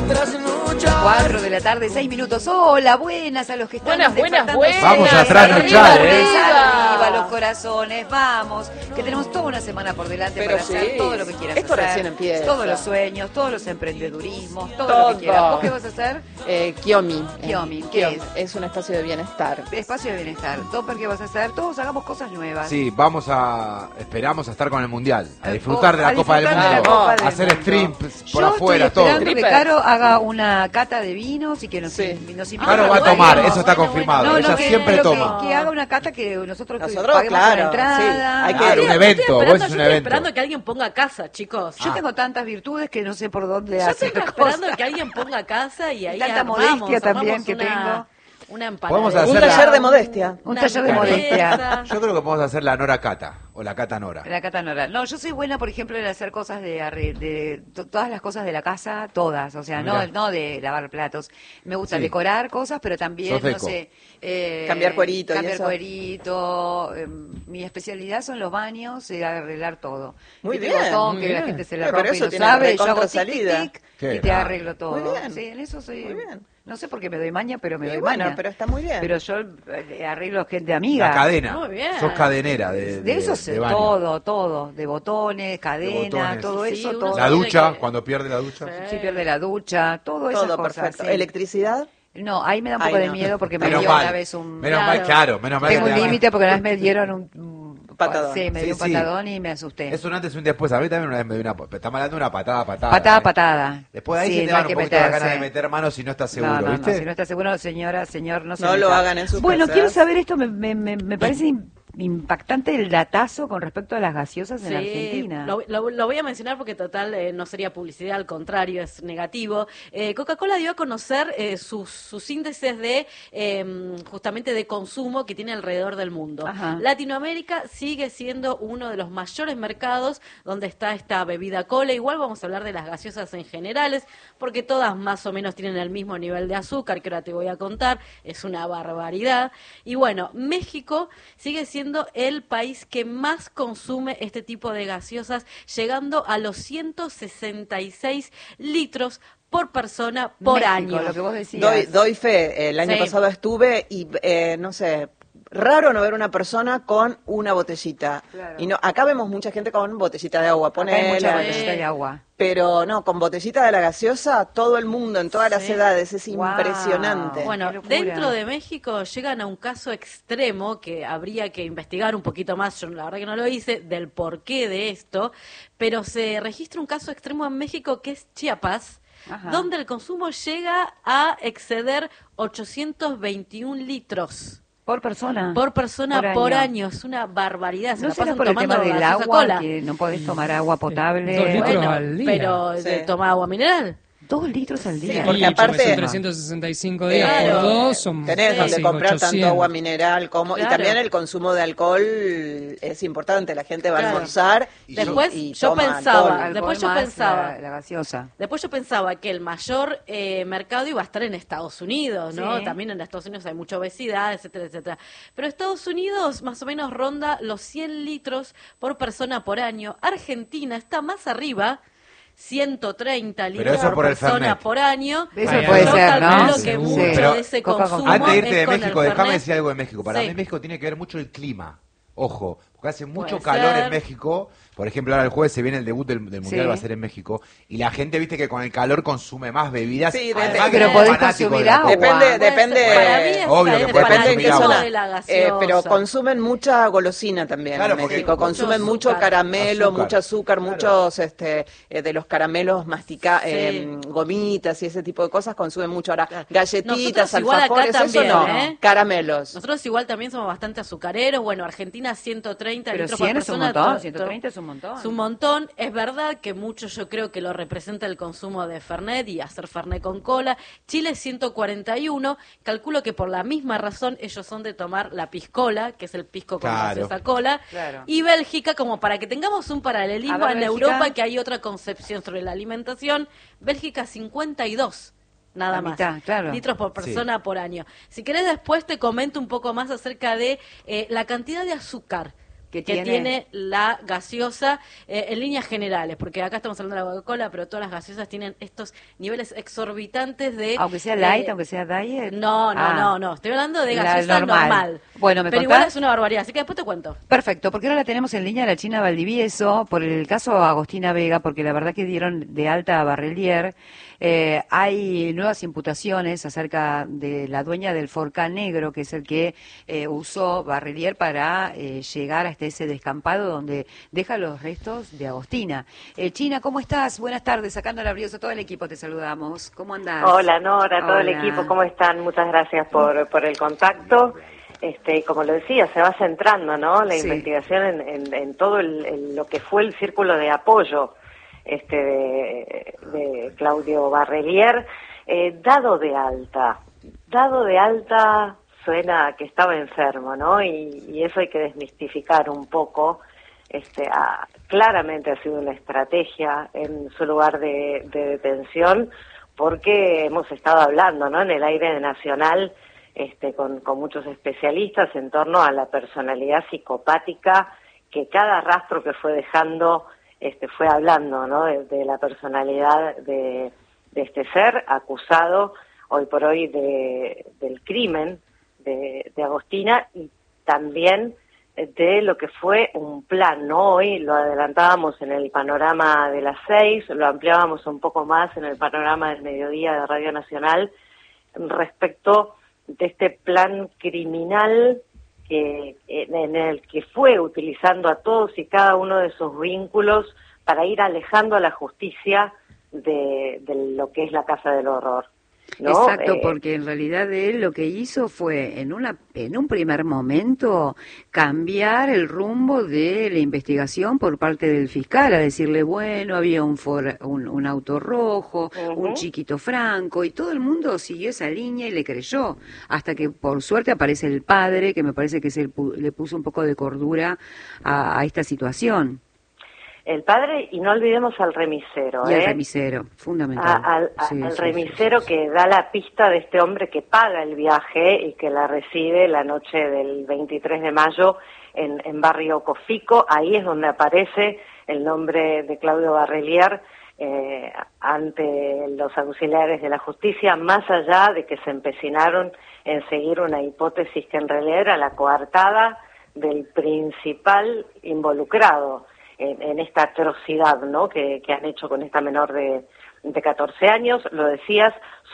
4 de la tarde, 6 minutos. Hola, buenas a los que están Buenas. Vamos a trasnochar, Arriba los corazones, vamos. Que tenemos toda una semana por delante para hacer todo lo que quieras Esto hacer. recién empieza. Todos los sueños, todos los emprendedurismos, todo lo que quieras. ¿Vos qué vas a hacer? Kiomi. Kiomi, ¿qué es? Es un espacio de bienestar. Espacio de bienestar. Topper, ¿qué vas a hacer? Todos hagamos cosas nuevas. Sí, esperamos a estar con el Mundial, a disfrutar de la A Copa del disfrutar de la Mundo, Copa del a hacer Mundo. streams por Yo afuera, estoy todo. esperando que Caro haga una cata de vinos y que nos invite. Caro va a tomar, eso está confirmado. Ella siempre toma. Que haga una cata que nosotros paguemos claro, la entrada. Sí, hay que Claro, un evento, vos es un estoy evento. esperando que alguien ponga casa, chicos. Yo tengo tantas virtudes que no sé por dónde Yo hacer estoy cosas. esperando que alguien ponga casa y ahí tanta armamos, modestia también armamos que tengo. una Podemos empanada. hacer Un taller de modestia. Un taller de modestia. Yo creo que podemos hacer la Nora Cata, o la Cata Nora. La cata Nora. No, yo soy buena, por ejemplo, en hacer cosas todas las cosas de la casa, todas. O sea, no de lavar platos. Me gusta decorar cosas, pero también, no sé... cambiar cuerito. Cambiar cuerito. Mi especialidad son los baños y arreglar todo. Muy Este bien, botón muy que la bien. gente se le Pero rompe y eso no tiene sabe. Yo hago recontra tic, tic, salida. tic, Qué y te grande. arreglo todo. Muy bien. Sí, en eso soy... Muy bien. No sé por qué me doy maña, pero me doy Bueno, maña. pero está muy bien. Pero yo arreglo gente amiga. La cadena. Muy bien. Sos cadenera de De eso sé baño. todo, de botones, cadena, botones. todo Sí, eso, uno todo. La sabe ducha, que- cuando pierde la ducha. Si pierde la ducha, todo esas Todo cosas. perfecto. sí. ¿Electricidad? No, ahí me da un poco Ay, de no. miedo porque me Menos dio mal. una vez un... Menos mal, claro, menos mal. Tengo que un te- límite porque una vez me dieron un Patadón. Sí, me dio un Sí, sí. patadón y me asusté. Es un antes y un después. A mí también una vez me dio una... Estamos hablando de una patada. Patada. Después de ahí Sí, se te no hay van que un poquito las meterse. ganas de meter manos si no estás seguro, no, ¿viste? si no está seguro, señora, señor, no se No meta. lo hagan en sus Bueno, casas. quiero saber esto, me parece impactante el datazo con respecto a las gaseosas en Sí, Argentina. lo voy a mencionar porque total no sería publicidad, al contrario, es negativo. Coca-Cola dio a conocer sus índices de justamente de consumo que tiene alrededor del mundo. Ajá. Latinoamérica sigue siendo uno de los mayores mercados donde está esta bebida cola. Igual vamos a hablar de las gaseosas en generales, porque todas más o menos tienen el mismo nivel de azúcar, que ahora te voy a contar, es una barbaridad. Y bueno, México sigue siendo el país que más consume este tipo de gaseosas, llegando a los 166 litros por persona por México, año. lo que vos decías. Doy fe. El año Sí. pasado estuve y, no sé, raro no ver una persona con una botellita. Claro. Y no, acá vemos mucha gente con botellita de agua. Acá hay mucha Ponele. botellita de agua. Pero no, con botellita de la gaseosa, todo el mundo, en todas las Sí. edades, es Wow. impresionante. Bueno, Qué locura. dentro de México llegan a un caso extremo que habría que investigar un poquito más, yo la verdad que no lo hice, del porqué de esto, pero se registra un caso extremo en México que es Chiapas, Ajá. donde el consumo llega a exceder 821 litros Por persona. por persona por año. Es una barbaridad. Se ¿No la será pasan por el tomando tema del gaseosa agua, cola. que no podés tomar agua potable? 2 litros Bueno, al día. pero Sí. toma agua mineral. 2 litros al día. porque Y aparte- son 365 días Claro. por 2, son Tenés donde casi comprar 800. tanto agua mineral como y Claro. también el consumo de alcohol es importante. La gente va a Claro. almorzar y Después y yo toma pensaba, alcohol. después yo más pensaba- la gaseosa. Después yo pensaba que el mayor mercado iba a estar en Estados Unidos, ¿no? Sí. También en Estados Unidos hay mucha obesidad, etcétera, etcétera. Pero Estados Unidos más o menos ronda los 100 litros por persona por año. Argentina está más arriba, 130 litros eso por por el persona Fernet. por año. Eso Yo puede ser, calculo ¿no? que Seguro. mucho Pero de ese Coca-Cola. consumo Antes de irte es de con el México, déjame Fernet. decir algo de México. Para Sí. mí México tiene que ver mucho el clima. Ojo, porque hace mucho Puede calor ser. en México. Por ejemplo, ahora el jueves se viene el debut del Mundial, Sí. va a ser en México. Y la gente, viste que con el calor consume más bebidas. Sí, además pero que podés son fanáticos consumir de la agua. Copa. Depende, Para mí es Obvio que el puede depende en qué fanatismo zona. de la gaseosa. Pero consumen mucha golosina también Claro, en porque México. mucho Consumen mucho azúcar. caramelo, Azúcar. mucho azúcar, Claro. muchos de los caramelos Sí. gomitas y ese tipo de cosas consumen mucho. Ahora, Claro. galletitas, Nosotros igual acá alfajores, eso también, no. ¿eh? Caramelos. Nosotros igual también somos bastante azucareros. Bueno, Argentina 130 Pero litros 100 por es un persona. montón, 130 es un montón. Es un montón. Es verdad que mucho yo creo que lo representa el consumo de Fernet y hacer Fernet con cola. Chile 141. Calculo que por la misma razón ellos son de tomar la piscola, que es el pisco con Claro. gaseosa cola. Claro. Y Bélgica, como para que tengamos un paralelismo A ver, en Bélgica. Europa, que hay otra concepción sobre la alimentación. Bélgica 52. Nada La más. mitad, claro. Litros por persona por año. Si querés después te comento un poco más acerca de la cantidad de azúcar que tiene la gaseosa en líneas generales, porque acá estamos hablando de la Coca-Cola, pero todas las gaseosas tienen estos niveles exorbitantes de... Aunque sea light, aunque sea diet. No, estoy hablando de La gaseosa normal. Bueno, ¿me pero contás? igual es una barbaridad, así que después te cuento. Perfecto, porque ahora la tenemos en línea la China Valdivieso por el caso Agostina Vega, porque la verdad que dieron de alta a Barrelier. Hay nuevas imputaciones acerca de la dueña del Forcán Negro, que es el que usó Barrelier para llegar hasta ese descampado donde deja los restos de Agostina. China, ¿cómo estás? Buenas tardes, sacando la briosa, todo el equipo te saludamos. ¿Cómo andás? Hola Nora, todo el Hola. equipo, ¿cómo están? Muchas gracias por el contacto. Como lo decía, se va centrando, ¿no? La Sí. investigación en todo lo que fue el círculo de apoyo de Claudio Barrelier, dado de alta suena a que estaba enfermo, ¿no? Y eso hay que desmistificar un poco. Claramente ha sido una estrategia en su lugar de detención, porque hemos estado hablando, ¿no? En el aire nacional, con muchos especialistas en torno a la personalidad psicopática, que cada rastro que fue dejando fue hablando, ¿no? De la personalidad de este ser acusado hoy por hoy del crimen de Agostina, y también de lo que fue un plan, ¿no? Hoy lo adelantábamos en el panorama de las 6, lo ampliábamos un poco más en el panorama del mediodía de Radio Nacional, respecto de este plan criminal en el que fue utilizando a todos y cada uno de sus vínculos para ir alejando a la justicia de lo que es la Casa del Horror, ¿no? Exacto, porque en realidad él lo que hizo fue en un primer momento cambiar el rumbo de la investigación por parte del fiscal, a decirle, bueno, había un auto rojo, un chiquito franco, y todo el mundo siguió esa línea y le creyó, hasta que por suerte aparece el padre, que me parece que le puso un poco de cordura a esta situación. El padre, y no olvidemos al remisero. Y al remisero, fundamental. Al remisero que da la pista de este hombre que paga el viaje y que la recibe la noche del 23 de mayo en Barrio Cofico. Ahí es donde aparece el nombre de Claudio Barrelier ante los auxiliares de la justicia, más allá de que se empecinaron en seguir una hipótesis que en realidad era la coartada del principal involucrado en esta atrocidad, ¿no? que han hecho con esta menor de 14 años. Lo decías,